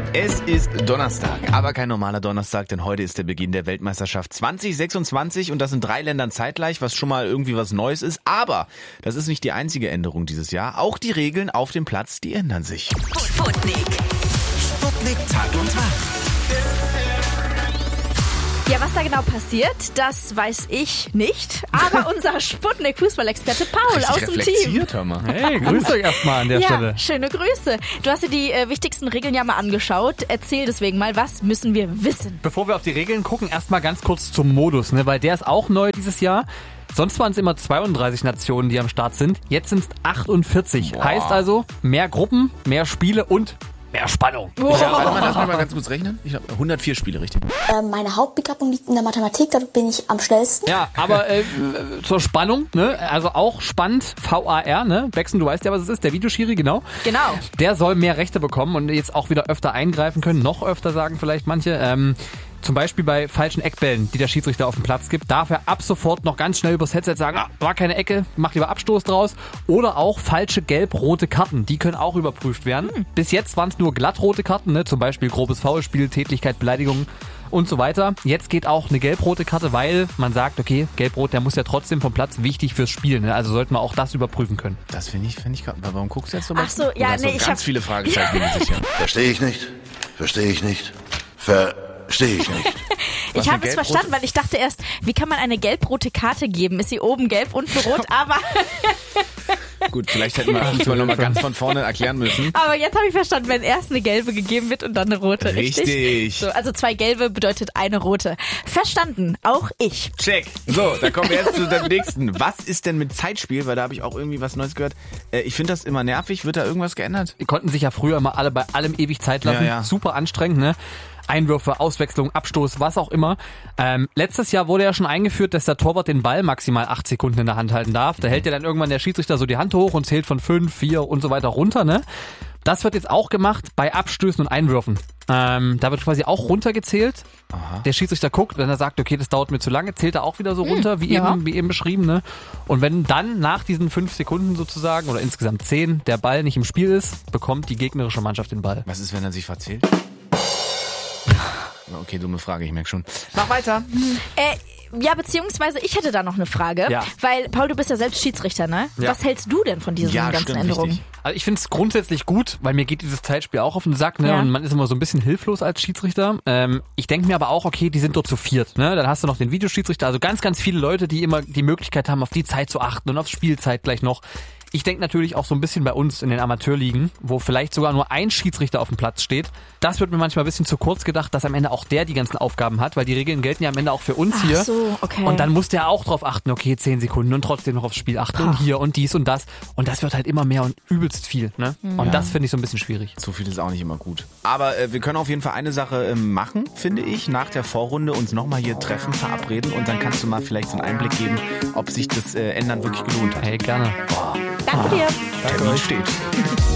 Es ist Donnerstag, aber kein normaler Donnerstag, denn heute ist der Beginn der Weltmeisterschaft 2026 und das in 3 Ländern zeitgleich, was schon mal irgendwie was Neues ist. Aber das ist nicht die einzige Änderung dieses Jahr. Auch die Regeln auf dem Platz, die ändern sich. Sputnik. Sputnik Tag und Tag. Ja, was da genau passiert, das weiß ich nicht. Aber unser Sputnik-Fußballexperte Paul aus dem Team. Hör mal. Hey, grüßt euch erstmal an der Stelle. Ja, schöne Grüße. Du hast dir die wichtigsten Regeln ja mal angeschaut. Erzähl deswegen mal, was müssen wir wissen? Bevor wir auf die Regeln gucken, erstmal ganz kurz zum Modus, ne? Weil der ist auch neu dieses Jahr. Sonst waren es immer 32 Nationen, die am Start sind. Jetzt sind es 48. Boah. Heißt also, mehr Gruppen, mehr Spiele und mehr Spannung. Warte mal, lass mich mal ganz kurz rechnen. Ich habe 104 Spiele, richtig? Meine Hauptbegabung liegt in der Mathematik, da bin ich am schnellsten. Ja, aber zur Spannung, ne? Also auch spannend, VAR, ne? Becksen, du weißt ja, was es ist, der Videoschiri, genau. Genau. Der soll mehr Rechte bekommen und jetzt auch wieder öfter eingreifen können, noch öfter sagen vielleicht manche. Zum Beispiel bei falschen Eckbällen, die der Schiedsrichter auf dem Platz gibt, darf er ab sofort noch ganz schnell übers Headset sagen, war keine Ecke, mach lieber Abstoß draus. Oder auch falsche gelb-rote Karten, die können auch überprüft werden. Bis jetzt waren es nur glattrote Karten, ne? Zum Beispiel grobes Foulspiel, Tätlichkeit, Beleidigung und so weiter. Jetzt geht auch eine gelb-rote Karte, weil man sagt, okay, gelb-rot, der muss ja trotzdem vom Platz, wichtig fürs Spiel. Ne? Also sollten wir auch das überprüfen können. Das finde ich gerade. Warum guckst du jetzt so? Ach so, ja, nee, ich ganz hab... viele Fragezeichen mit sich. Verstehe ich nicht. Verstehe ich nicht. Verstehe ich nicht. Ich habe es verstanden, weil ich dachte erst, wie kann man eine gelb-rote Karte geben? Ist sie oben gelb, unten rot? Aber Gut, vielleicht hätten wir Fußball nochmal ganz von vorne erklären müssen. aber jetzt habe ich verstanden, wenn erst eine gelbe gegeben wird und dann eine rote. Richtig. So, also 2 gelbe bedeutet eine rote. Verstanden, auch ich. Check. So, dann kommen wir jetzt zu dem nächsten. Was ist denn mit Zeitspiel? Weil da habe ich auch irgendwie was Neues gehört. Ich finde das immer nervig. Wird da irgendwas geändert? Die konnten sich ja früher immer alle bei allem ewig Zeit lassen. Ja. Super anstrengend, ne? Einwürfe, Auswechslung, Abstoß, was auch immer. Letztes Jahr wurde ja schon eingeführt, dass der Torwart den Ball maximal 8 Sekunden in der Hand halten darf. Da hält ja dann irgendwann der Schiedsrichter so die Hand hoch und zählt von 5, 4 und so weiter runter, ne? Das wird jetzt auch gemacht bei Abstößen und Einwürfen. Da wird quasi auch runtergezählt. Aha. Der Schiedsrichter guckt, wenn er sagt, okay, das dauert mir zu lange, zählt er auch wieder so runter, wie eben beschrieben, ne? Und wenn dann nach diesen 5 Sekunden sozusagen oder insgesamt 10 der Ball nicht im Spiel ist, bekommt die gegnerische Mannschaft den Ball. Was ist, wenn er sich verzählt? Okay, dumme Frage, ich merke schon. Mach weiter. Ja, beziehungsweise ich hätte da noch eine Frage. Ja. Weil, Paul, du bist ja selbst Schiedsrichter, ne? Ja. Was hältst du denn von diesen ganzen stimmt, Änderungen? richtig. Also ich finde es grundsätzlich gut, weil mir geht dieses Zeitspiel auch auf den Sack, ne? Ja. Und man ist immer so ein bisschen hilflos als Schiedsrichter. Ich denke mir aber auch, okay, die sind dort zu viert, ne? Dann hast du noch den Videoschiedsrichter, also ganz, ganz viele Leute, die immer die Möglichkeit haben, auf die Zeit zu achten und aufs Spielzeit gleich noch. Ich denke natürlich auch so ein bisschen bei uns in den Amateurligen, wo vielleicht sogar nur ein Schiedsrichter auf dem Platz steht. Das wird mir manchmal ein bisschen zu kurz gedacht, dass am Ende auch der die ganzen Aufgaben hat, weil die Regeln gelten ja am Ende auch für uns hier. Ach so, okay. Und dann muss der auch drauf achten, okay, 10 Sekunden und trotzdem noch aufs Spiel achten und hier und dies und das. Und das wird halt immer mehr und übelst viel, ne? Und das finde ich so ein bisschen schwierig. So viel ist auch nicht immer gut. Aber wir können auf jeden Fall eine Sache machen, finde ich. Nach der Vorrunde uns nochmal hier treffen, verabreden und dann kannst du mal vielleicht so einen Einblick geben, ob sich das Ändern wirklich gelohnt hat. Hey, gerne. Danke dir. Termin steht.